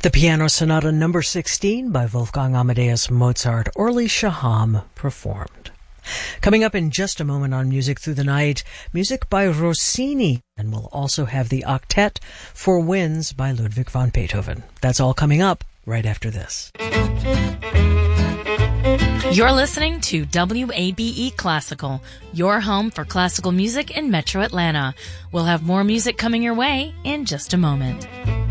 The Piano Sonata No. 16 by Wolfgang Amadeus Mozart, Orly Shaham performed. Coming up in just a moment on Music Through the Night, music by Rossini, and we'll also have the Octet for Winds by Ludwig van Beethoven. That's all coming up right after this. You're listening to WABE Classical, your home for classical music in Metro Atlanta. We'll have more music coming your way in just a moment.